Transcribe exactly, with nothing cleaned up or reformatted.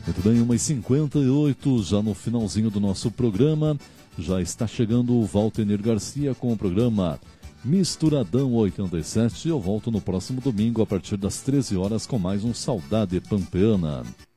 Muito bem, uma e cinquenta e oito, já no finalzinho do nosso programa. Já está chegando o Valtenir Garcia com o programa Misturadão oitenta e sete. Eu volto no próximo domingo a partir das treze horas com mais um Saudade Pampeana.